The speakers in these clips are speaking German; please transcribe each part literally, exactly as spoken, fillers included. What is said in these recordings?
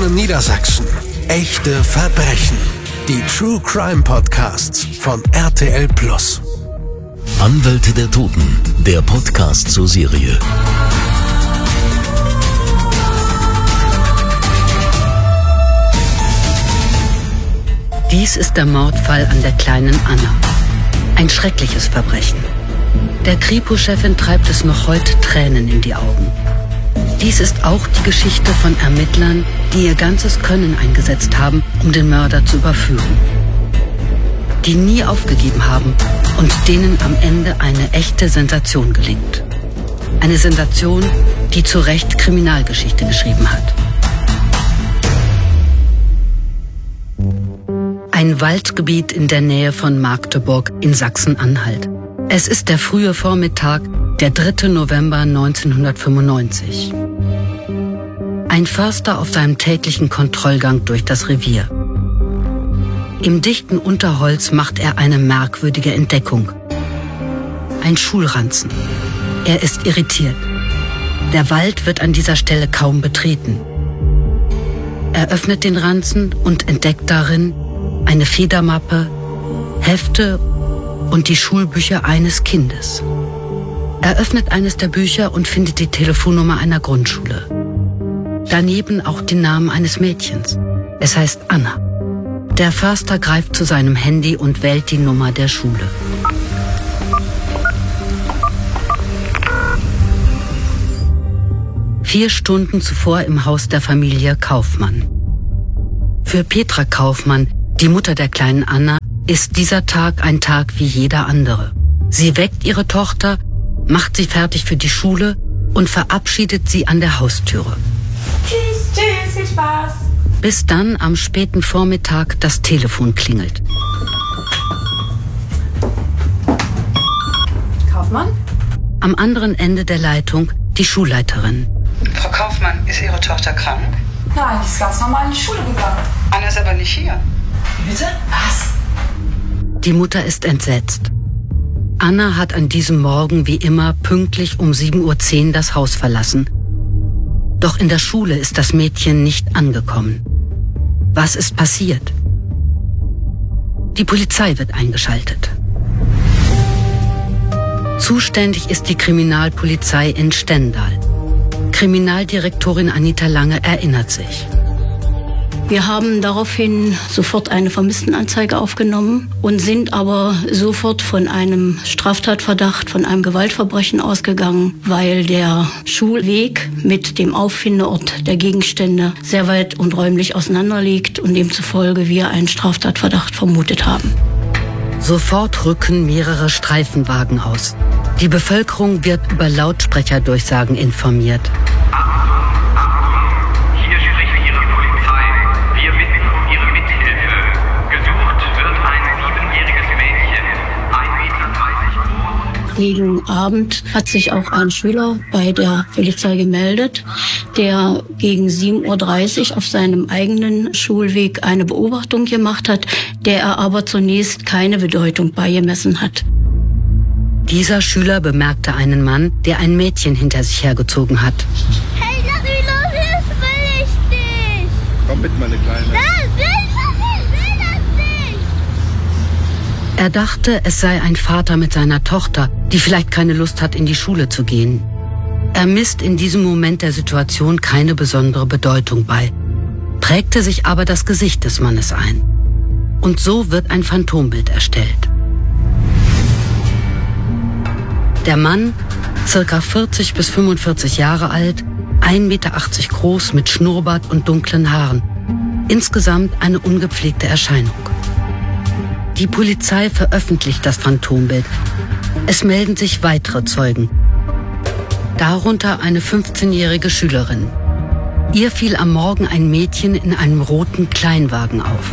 für Niedersachsen. Echte Verbrechen. Die True Crime Podcasts von R T L Plus. Anwälte der Toten, der Podcast zur Serie. Dies ist der Mordfall an der kleinen Anna. Ein schreckliches Verbrechen. Der Kripo-Chefin treibt es noch heute Tränen in die Augen. Dies ist auch die Geschichte von Ermittlern, die ihr ganzes Können eingesetzt haben, um den Mörder zu überführen. Die nie aufgegeben haben und denen am Ende eine echte Sensation gelingt. Eine Sensation, die zu Recht Kriminalgeschichte geschrieben hat. Ein Waldgebiet in der Nähe von Magdeburg in Sachsen-Anhalt. Es ist der frühe Vormittag, der dritte November neunzehnhundertfünfundneunzig. Ein Förster auf seinem täglichen Kontrollgang durch das Revier. Im dichten Unterholz macht er eine merkwürdige Entdeckung. Ein Schulranzen. Er ist irritiert. Der Wald wird an dieser Stelle kaum betreten. Er öffnet den Ranzen und entdeckt darin eine Federmappe, Hefte und die Schulbücher eines Kindes. Er öffnet eines der Bücher und findet die Telefonnummer einer Grundschule. Daneben auch den Namen eines Mädchens. Es heißt Anna. Der Förster greift zu seinem Handy und wählt die Nummer der Schule. Vier Stunden zuvor im Haus der Familie Kaufmann. Für Petra Kaufmann, die Mutter der kleinen Anna, ist dieser Tag ein Tag wie jeder andere. Sie weckt ihre Tochter, macht sie fertig für die Schule und verabschiedet sie an der Haustüre. Tschüss, tschüss, viel Spaß. Bis dann am späten Vormittag das Telefon klingelt. Kaufmann? Am anderen Ende der Leitung die Schulleiterin. Frau Kaufmann, ist Ihre Tochter krank? Nein, die ist ganz normal in die Schule gegangen. Anna ist aber nicht hier. Bitte? Was? Die Mutter ist entsetzt. Anna hat an diesem Morgen wie immer pünktlich um sieben Uhr zehn das Haus verlassen. Doch in der Schule ist das Mädchen nicht angekommen. Was ist passiert? Die Polizei wird eingeschaltet. Zuständig ist die Kriminalpolizei in Stendal. Kriminaldirektorin Anita Lange erinnert sich. Wir haben daraufhin sofort eine Vermisstenanzeige aufgenommen und sind aber sofort von einem Straftatverdacht, von einem Gewaltverbrechen ausgegangen, weil der Schulweg mit dem Auffindeort der Gegenstände sehr weit und räumlich auseinander liegt und demzufolge wir einen Straftatverdacht vermutet haben. Sofort rücken mehrere Streifenwagen aus. Die Bevölkerung wird über Lautsprecherdurchsagen informiert. Gegen Abend hat sich auch ein Schüler bei der Polizei gemeldet, der gegen sieben Uhr dreißig auf seinem eigenen Schulweg eine Beobachtung gemacht hat, der er aber zunächst keine Bedeutung beigemessen hat. Dieser Schüler bemerkte einen Mann, der ein Mädchen hinter sich hergezogen hat. Hey, lass mich los, jetzt will ich nicht! Komm mit, meine Kleine. Das will ich will das nicht! Er dachte, es sei ein Vater mit seiner Tochter, die vielleicht keine Lust hat, in die Schule zu gehen. Er misst in diesem Moment der Situation keine besondere Bedeutung bei, prägte sich aber das Gesicht des Mannes ein. Und so wird ein Phantombild erstellt. Der Mann, circa vierzig bis fünfundvierzig Jahre alt, ein Meter achtzig groß mit Schnurrbart und dunklen Haaren. Insgesamt eine ungepflegte Erscheinung. Die Polizei veröffentlicht das Phantombild. Es melden sich weitere Zeugen. Darunter eine fünfzehnjährige Schülerin. Ihr fiel am Morgen ein Mädchen in einem roten Kleinwagen auf.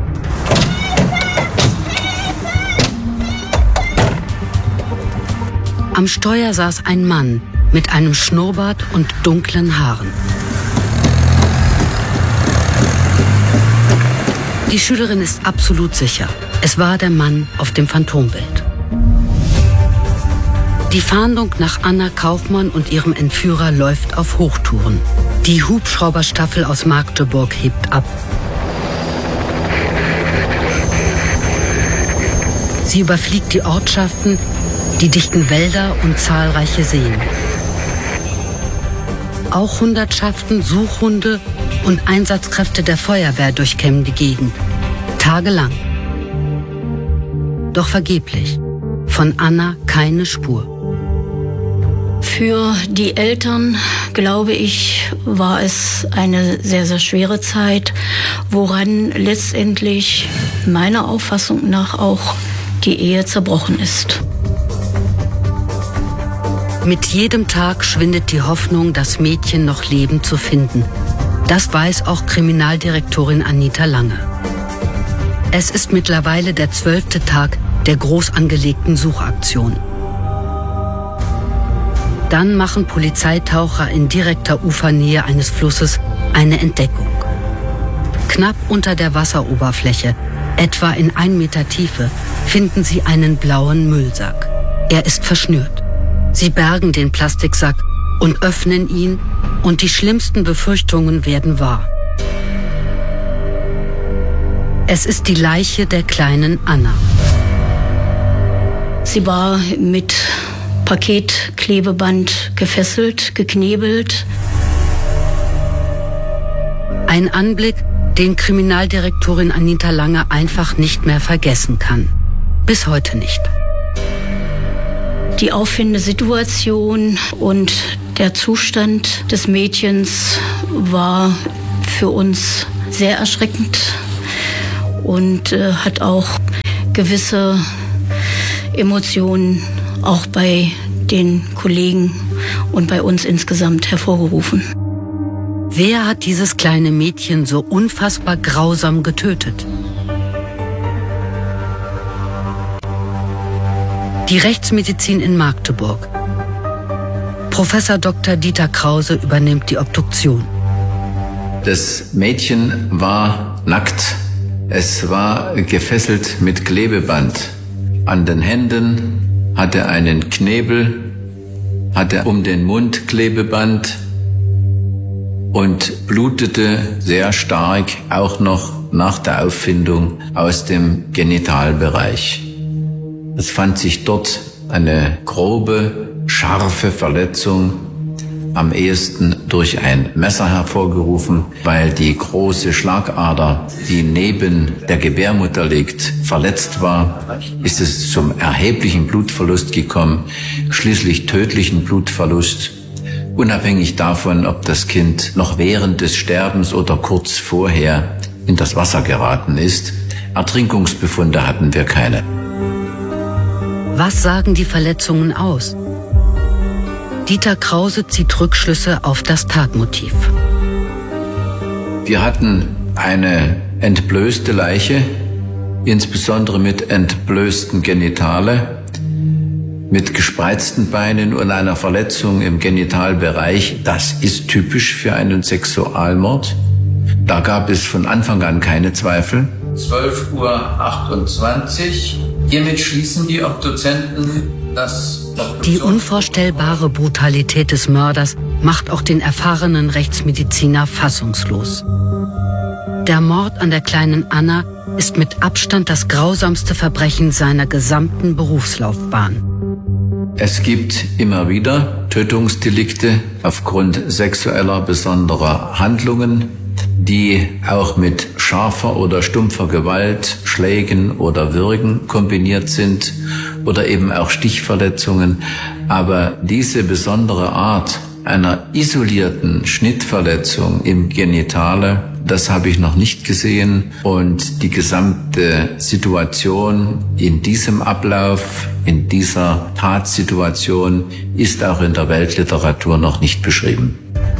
Am Steuer saß ein Mann mit einem Schnurrbart und dunklen Haaren. Die Schülerin ist absolut sicher. Es war der Mann auf dem Phantombild. Die Fahndung nach Anna Kaufmann und ihrem Entführer läuft auf Hochtouren. Die Hubschrauberstaffel aus Magdeburg hebt ab. Sie überfliegt die Ortschaften, die dichten Wälder und zahlreiche Seen. Auch Hundertschaften, Suchhunde und Einsatzkräfte der Feuerwehr durchkämmen die Gegend. Tagelang. Doch vergeblich. Von Anna keine Spur. Für die Eltern, glaube ich, war es eine sehr, sehr schwere Zeit, woran letztendlich meiner Auffassung nach auch die Ehe zerbrochen ist. Mit jedem Tag schwindet die Hoffnung, das Mädchen noch lebend zu finden. Das weiß auch Kriminaldirektorin Anita Lange. Es ist mittlerweile der zwölfte Tag der groß angelegten Suchaktion. Dann machen Polizeitaucher in direkter Ufernähe eines Flusses eine Entdeckung. Knapp unter der Wasseroberfläche, etwa in ein Meter Tiefe, finden sie einen blauen Müllsack. Er ist verschnürt. Sie bergen den Plastiksack und öffnen ihn, und die schlimmsten Befürchtungen werden wahr. Es ist die Leiche der kleinen Anna. Sie war mit Paketklebeband gefesselt, geknebelt. Ein Anblick, den Kriminaldirektorin Anita Lange einfach nicht mehr vergessen kann. Bis heute nicht. Die Auffindesituation und der Zustand des Mädchens war für uns sehr erschreckend und äh, hat auch gewisse Emotionen auch bei den Kollegen und bei uns insgesamt hervorgerufen. Wer hat dieses kleine Mädchen so unfassbar grausam getötet? Die Rechtsmedizin in Magdeburg. Professor Doktor Dieter Krause übernimmt die Obduktion. Das Mädchen war nackt. Es war gefesselt mit Klebeband. An den Händen hatte einen Knebel, hatte um den Mund Klebeband und blutete sehr stark auch noch nach der Auffindung aus dem Genitalbereich. Es fand sich dort eine grobe, scharfe Verletzung, am ehesten durch ein Messer hervorgerufen, weil die große Schlagader, die neben der Gebärmutter liegt, verletzt war, ist es zum erheblichen Blutverlust gekommen, schließlich tödlichen Blutverlust, unabhängig davon, ob das Kind noch während des Sterbens oder kurz vorher in das Wasser geraten ist. Ertrinkungsbefunde hatten wir keine. Was sagen die Verletzungen aus? Dieter Krause zieht Rückschlüsse auf das Tatmotiv. Wir hatten eine entblößte Leiche, insbesondere mit entblößten Genitale, mit gespreizten Beinen und einer Verletzung im Genitalbereich. Das ist typisch für einen Sexualmord. Da gab es von Anfang an keine Zweifel. zwölf Uhr achtundzwanzig. Hiermit schließen die Obduzenten das... Die unvorstellbare Brutalität des Mörders macht auch den erfahrenen Rechtsmediziner fassungslos. Der Mord an der kleinen Anna ist mit Abstand das grausamste Verbrechen seiner gesamten Berufslaufbahn. Es gibt immer wieder Tötungsdelikte aufgrund sexueller besonderer Handlungen, die auch mit scharfer oder stumpfer Gewalt, Schlägen oder Würgen kombiniert sind oder eben auch Stichverletzungen. Aber diese besondere Art einer isolierten Schnittverletzung im Genitale, das habe ich noch nicht gesehen. Und die gesamte Situation in diesem Ablauf, in dieser Tatsituation ist auch in der Weltliteratur noch nicht beschrieben.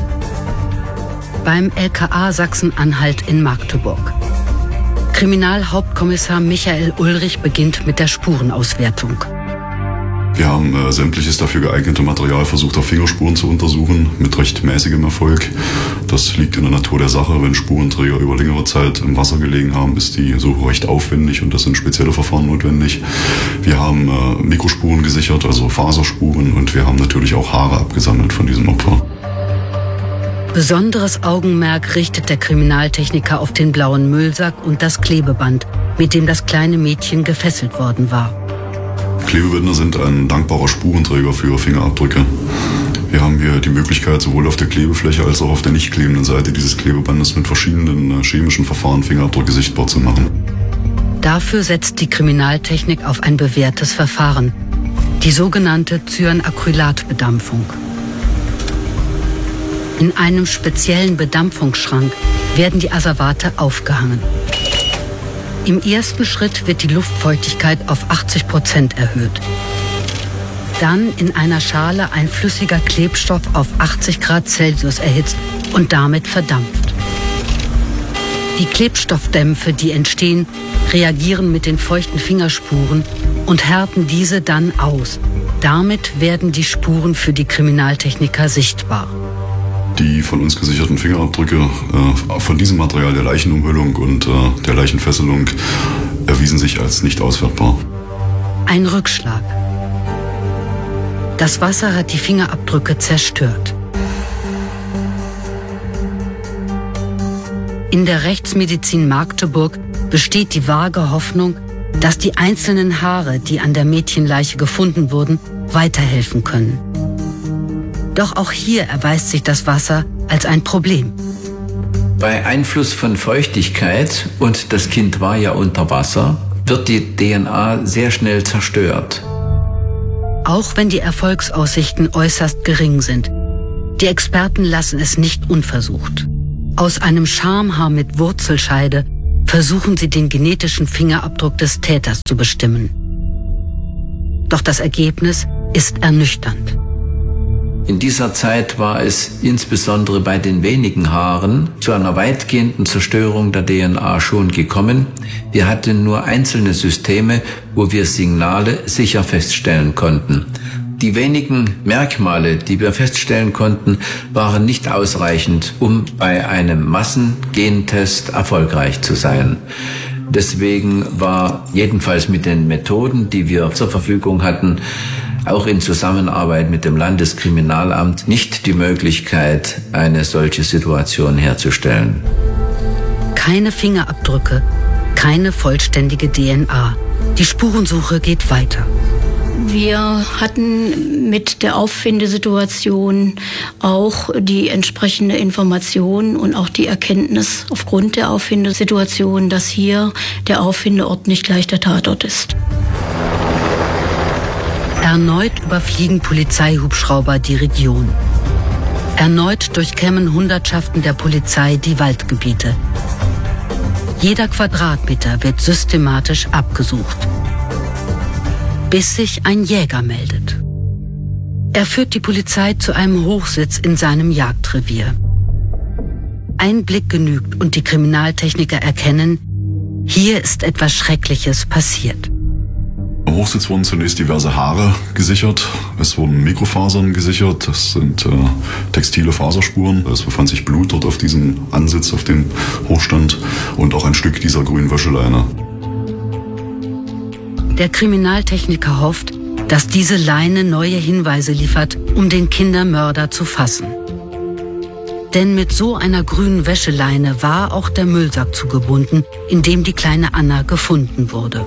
Beim L K A Sachsen-Anhalt in Magdeburg. Kriminalhauptkommissar Michael Ulrich beginnt mit der Spurenauswertung. Wir haben äh, sämtliches dafür geeignete Material versucht, auf Fingerspuren zu untersuchen, mit recht mäßigem Erfolg. Das liegt in der Natur der Sache. Wenn Spurenträger über längere Zeit im Wasser gelegen haben, ist die Suche recht aufwendig und das sind spezielle Verfahren notwendig. Wir haben äh, Mikrospuren gesichert, also Faserspuren, und wir haben natürlich auch Haare abgesammelt von diesem Opfer. Besonderes Augenmerk richtet der Kriminaltechniker auf den blauen Müllsack und das Klebeband, mit dem das kleine Mädchen gefesselt worden war. Klebebänder sind ein dankbarer Spurenträger für Fingerabdrücke. Wir haben hier die Möglichkeit, sowohl auf der Klebefläche als auch auf der nicht klebenden Seite dieses Klebebandes mit verschiedenen chemischen Verfahren Fingerabdrücke sichtbar zu machen. Dafür setzt die Kriminaltechnik auf ein bewährtes Verfahren, die sogenannte Cyanacrylatbedampfung. In einem speziellen Bedampfungsschrank werden die Asservate aufgehangen. Im ersten Schritt wird die Luftfeuchtigkeit auf achtzig Prozent erhöht. Dann in einer Schale ein flüssiger Klebstoff auf achtzig Grad Celsius erhitzt und damit verdampft. Die Klebstoffdämpfe, die entstehen, reagieren mit den feuchten Fingerspuren und härten diese dann aus. Damit werden die Spuren für die Kriminaltechniker sichtbar. Die von uns gesicherten Fingerabdrücke äh, von diesem Material der Leichenumhüllung und äh, der Leichenfesselung erwiesen sich als nicht auswertbar. Ein Rückschlag. Das Wasser hat die Fingerabdrücke zerstört. In der Rechtsmedizin Magdeburg besteht die vage Hoffnung, dass die einzelnen Haare, die an der Mädchenleiche gefunden wurden, weiterhelfen können. Doch auch hier erweist sich das Wasser als ein Problem. Bei Einfluss von Feuchtigkeit, und das Kind war ja unter Wasser, wird die D N A sehr schnell zerstört. Auch wenn die Erfolgsaussichten äußerst gering sind, die Experten lassen es nicht unversucht. Aus einem Schamhaar mit Wurzelscheide versuchen sie den genetischen Fingerabdruck des Täters zu bestimmen. Doch das Ergebnis ist ernüchternd. In dieser Zeit war es insbesondere bei den wenigen Haaren zu einer weitgehenden Zerstörung der D N A schon gekommen. Wir hatten nur einzelne Systeme, wo wir Signale sicher feststellen konnten. Die wenigen Merkmale, die wir feststellen konnten, waren nicht ausreichend, um bei einem Massengentest erfolgreich zu sein. Deswegen war jedenfalls mit den Methoden, die wir zur Verfügung hatten, auch in Zusammenarbeit mit dem Landeskriminalamt nicht die Möglichkeit, eine solche Situation herzustellen. Keine Fingerabdrücke, keine vollständige D N A. Die Spurensuche geht weiter. Wir hatten mit der Auffindesituation auch die entsprechende Information und auch die Erkenntnis aufgrund der Auffindesituation, dass hier der Auffindeort nicht gleich der Tatort ist. Erneut überfliegen Polizeihubschrauber die Region. Erneut durchkämmen Hundertschaften der Polizei die Waldgebiete. Jeder Quadratmeter wird systematisch abgesucht, bis sich ein Jäger meldet. Er führt die Polizei zu einem Hochsitz in seinem Jagdrevier. Ein Blick genügt und die Kriminaltechniker erkennen, hier ist etwas Schreckliches passiert. Am Hochsitz wurden zunächst diverse Haare gesichert. Es wurden Mikrofasern gesichert. Das sind äh, textile Faserspuren. Es befand sich Blut dort auf diesem Ansitz, auf dem Hochstand, und auch ein Stück dieser grünen Wäscheleine. Der Kriminaltechniker hofft, dass diese Leine neue Hinweise liefert, um den Kindermörder zu fassen. Denn mit so einer grünen Wäscheleine war auch der Müllsack zugebunden, in dem die kleine Anna gefunden wurde.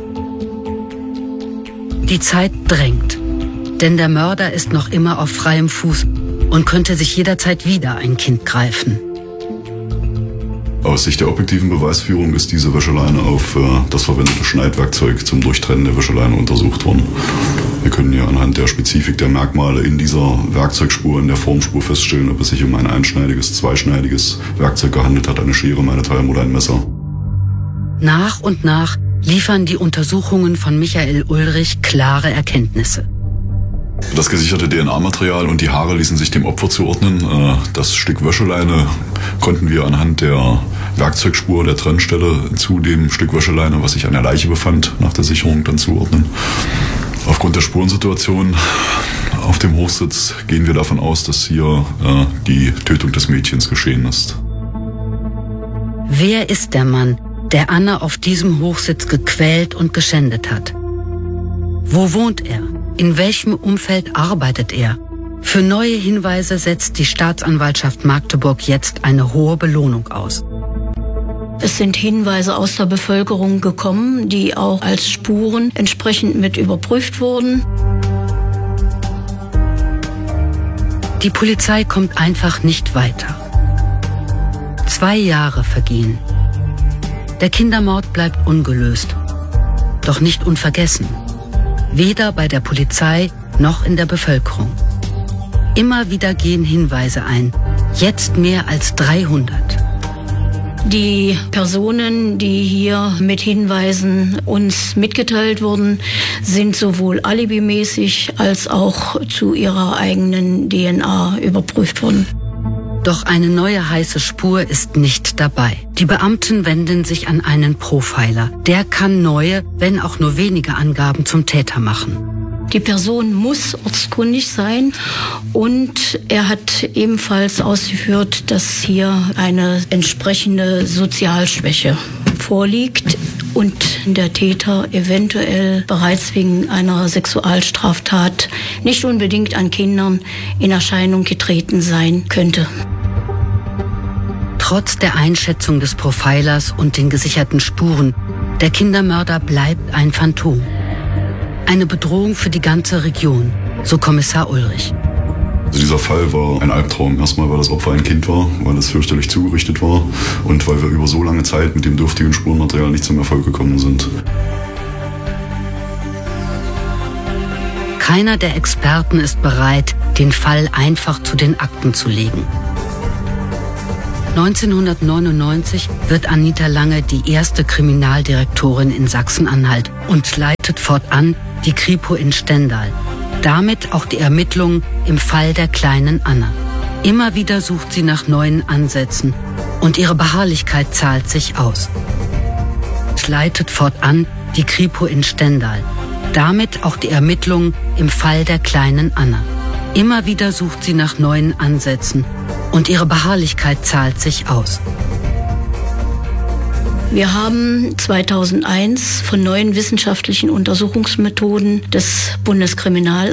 Die Zeit drängt, denn der Mörder ist noch immer auf freiem Fuß und könnte sich jederzeit wieder ein Kind greifen. Aus Sicht der objektiven Beweisführung ist diese Wäscheleine auf äh, das verwendete Schneidwerkzeug zum Durchtrennen der Wäscheleine untersucht worden. Wir können hier anhand der Spezifik der Merkmale in dieser Werkzeugspur, in der Formspur feststellen, ob es sich um ein einschneidiges, zweischneidiges Werkzeug gehandelt hat, eine Schere meinethalben oder ein Messer. Nach und nach liefern die Untersuchungen von Michael Ulrich klare Erkenntnisse. Das gesicherte D N A-Material und die Haare ließen sich dem Opfer zuordnen. Das Stück Wäscheleine konnten wir anhand der Werkzeugspur der Trennstelle zu dem Stück Wäscheleine, was sich an der Leiche befand, nach der Sicherung dann zuordnen. Aufgrund der Spurensituation auf dem Hochsitz gehen wir davon aus, dass hier äh, die Tötung des Mädchens geschehen ist. Wer ist der Mann, der Anna auf diesem Hochsitz gequält und geschändet hat? Wo wohnt er? In welchem Umfeld arbeitet er? Für neue Hinweise setzt die Staatsanwaltschaft Magdeburg jetzt eine hohe Belohnung aus. Es sind Hinweise aus der Bevölkerung gekommen, die auch als Spuren entsprechend mit überprüft wurden. Die Polizei kommt einfach nicht weiter. Zwei Jahre vergehen. Der Kindermord bleibt ungelöst, doch nicht unvergessen. Weder bei der Polizei noch in der Bevölkerung. Immer wieder gehen Hinweise ein, jetzt mehr als dreihundert. Die Personen, die hier mit Hinweisen uns mitgeteilt wurden, sind sowohl alibimäßig als auch zu ihrer eigenen D N A überprüft worden. Doch eine neue heiße Spur ist nicht dabei. Die Beamten wenden sich an einen Profiler. Der kann neue, wenn auch nur wenige Angaben zum Täter machen. Die Person muss ortskundig sein und er hat ebenfalls ausgeführt, dass hier eine entsprechende Sozialschwäche vorliegt und der Täter eventuell bereits wegen einer Sexualstraftat nicht unbedingt an Kindern in Erscheinung getreten sein könnte. Trotz der Einschätzung des Profilers und den gesicherten Spuren, der Kindermörder bleibt ein Phantom. Eine Bedrohung für die ganze Region, so Kommissar Ulrich. Also dieser Fall war ein Albtraum. Erstmal, weil das Opfer ein Kind war, weil es fürchterlich zugerichtet war und weil wir über so lange Zeit mit dem dürftigen Spurenmaterial nicht zum Erfolg gekommen sind. Keiner der Experten ist bereit, den Fall einfach zu den Akten zu legen. neunzehnhundertneunundneunzig wird Anita Lange die erste Kriminaldirektorin in Sachsen-Anhalt und leitet fortan die Kripo in Stendal. Damit auch die Ermittlungen im Fall der kleinen Anna. Immer wieder sucht sie nach neuen Ansätzen und ihre Beharrlichkeit zahlt sich aus. Leitet fortan die Kripo in Stendal. Damit auch die Ermittlungen im Fall der kleinen Anna. Immer wieder sucht sie nach neuen Ansätzen und ihre Beharrlichkeit zahlt sich aus. Wir haben zweitausendeins von neuen wissenschaftlichen Untersuchungsmethoden des Bundeskriminalamts